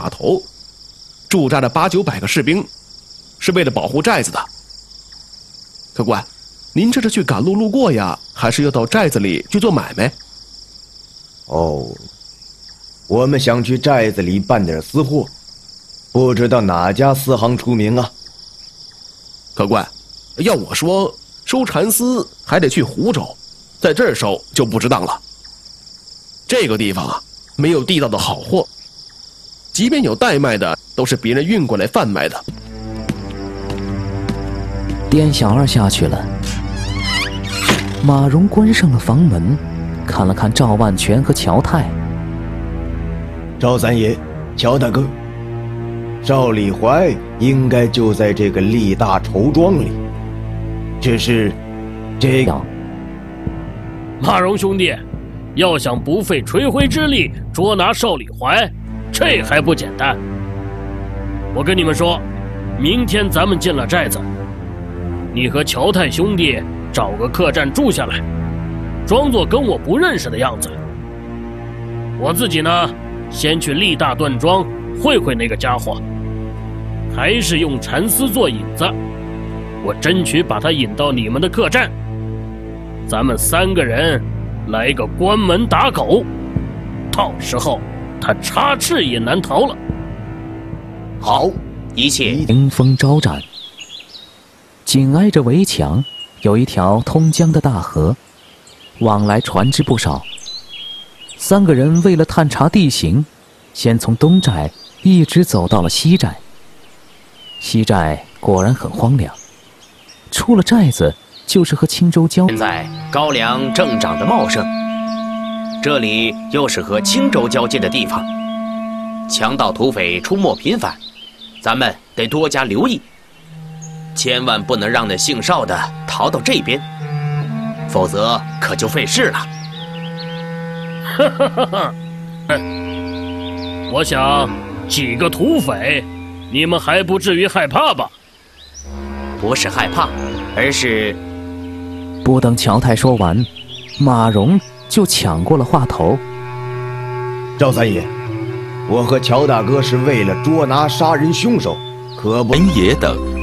码头，驻扎着800-900个士兵，是为了保护寨子的。客官，您这是去赶路路过呀，还是要到寨子里去做买卖？ 哦，我们想去寨子里办点私货，不知道哪家私行出名啊？ 客官，要我说，收蚕丝还得去湖州，在这儿收就不值当了。这个地方啊，没有地道的好货，即便有代卖的，都是别人运过来贩卖的。 店小二下去了，马蓉关上了房门，看了看赵万全和乔太。 赵三爷，乔大哥，赵李怀应该就在这个力大绸庄里，只是这个马蓉兄弟，要想不费吹灰之力捉拿邵李怀，这还不简单。我跟你们说，明天咱们进了寨子，你和乔太兄弟找个客栈住下来，装作跟我不认识的样子。我自己呢，先去力大段庄会会那个家伙，还是用蚕丝做引子，我争取把他引到你们的客栈，咱们3个人来个关门打狗，到时候他插翅也难逃了。 好，一切迎风招展。紧挨着围墙有一条通江的大河，往来船只不少。3个人为了探查地形，先从东寨一直走到了西寨。西寨果然很荒凉，出了寨子就是和青州交。 现在高粱正长得茂盛，这里又是和青州交界的地方，强盗土匪出没频繁，咱们得多加留意，千万不能让那姓邵的逃到这边，否则可就费事了。 哈哈哈哈！我想几个土匪，你们还不至于害怕吧？ 不是害怕，而是…… 不等乔太说完，马蓉就抢过了话头。 赵三爷，我和乔大哥是为了捉拿杀人凶手，可不。 也等。